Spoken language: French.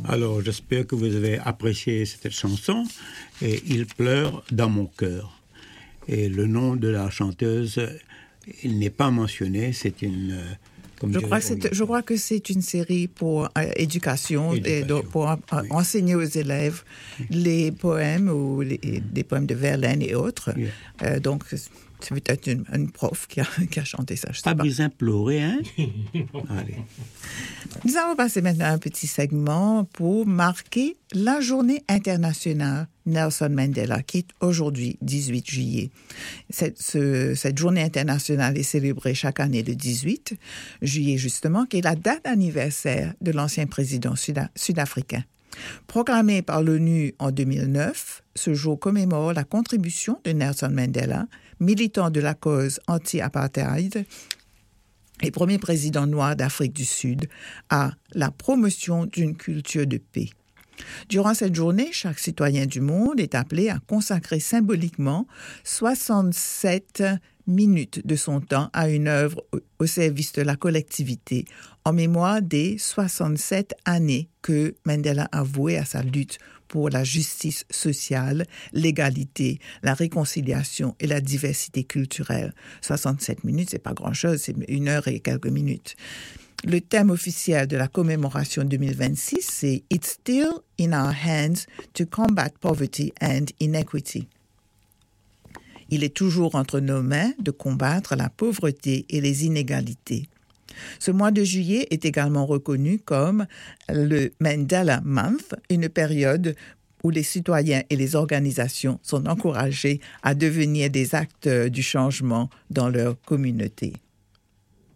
Alors, j'espère que vous avez apprécié cette chanson. Et Il pleure dans mon cœur. Et le nom de la chanteuse, il n'est pas mentionné. C'est une... Je crois que c'est une série pour éducation. Et pour enseigner aux élèves les poèmes ou des poèmes de Verlaine et autres. Donc, c'est peut-être une prof qui a chanté ça. Pas besoin de pleurer, hein? Allez. Nous allons passer maintenant à un petit segment pour marquer la journée internationale Nelson Mandela, qui est aujourd'hui 18 juillet. Cette journée internationale est célébrée chaque année le 18 juillet, justement, qui est la date anniversaire de l'ancien président sud-africain. Proclamé par l'ONU en 2009, ce jour commémore la contribution de Nelson Mandela, militant de la cause anti-apartheid et premier président noir d'Afrique du Sud, à la promotion d'une culture de paix. Durant cette journée, chaque citoyen du monde est appelé à consacrer symboliquement 67 minutes de son temps à une œuvre au service de la collectivité, en mémoire des 67 années que Mandela a vouées à sa lutte pour la justice sociale, l'égalité, la réconciliation et la diversité culturelle. 67 minutes, c'est pas grand-chose, c'est 1 heure et quelques minutes. Le thème officiel de la commémoration 2026, c'est « It's still in our hands to combat poverty and inequity ». Il est toujours entre nos mains de combattre la pauvreté et les inégalités. Ce mois de juillet est également reconnu comme le Mandela Month, une période où les citoyens et les organisations sont encouragés à devenir des acteurs du changement dans leur communauté.